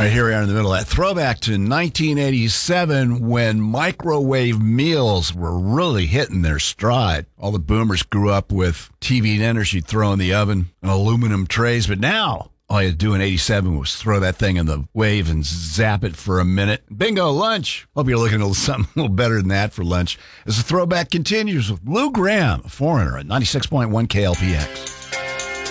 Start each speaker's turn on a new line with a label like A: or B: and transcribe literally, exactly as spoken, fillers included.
A: Right, here we are in the middle of that. Throwback to nineteen eighty-seven when microwave meals were really hitting their stride. All the boomers grew up with T V dinners you'd throw in the oven and aluminum trays. But now, all you had to do in eighty-seven was throw that thing in the wave and zap it for a minute. Bingo, lunch. Hope you're looking at something a little better than that for lunch. As the throwback continues with Lou Graham, Foreigner at ninety-six point one K L P X.